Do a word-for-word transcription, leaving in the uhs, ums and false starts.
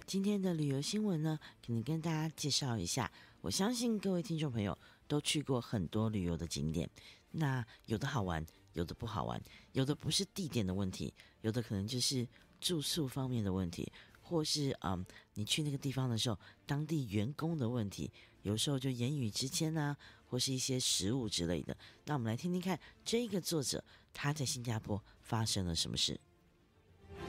今天的旅游新闻呢，可能跟大家介绍一下。我相信各位听众朋友都去过很多旅游的景点，那有的好玩，有的不好玩，有的不是地点的问题，有的可能就是住宿方面的问题，或是嗯，你去那个地方的时候，当地员工的问题，有时候就言语之间啊，或是一些食物之类的。那我们来听听看这个作者他在新加坡发生了什么事。